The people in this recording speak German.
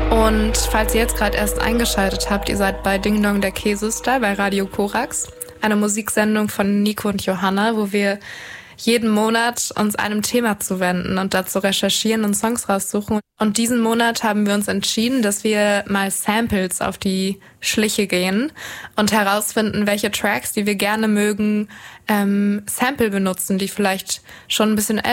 Und falls ihr jetzt gerade erst eingeschaltet habt, ihr seid bei Ding Dong der K-Sister bei Radio Korax, eine Musiksendung von Nico und Johanna, wo wir jeden Monat uns einem Thema zuwenden und dazu recherchieren und Songs raussuchen. Und diesen Monat haben wir uns entschieden, dass wir mal Samples auf die Schliche gehen und herausfinden, welche Tracks, die wir gerne mögen, Sample benutzen, die vielleicht schon ein bisschen älter